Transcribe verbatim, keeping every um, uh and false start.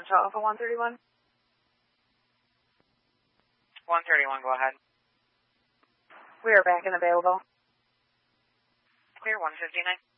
Central Alpha one thirty-one. one thirty-one, go ahead. We are back and available. Clear one fifty-nine.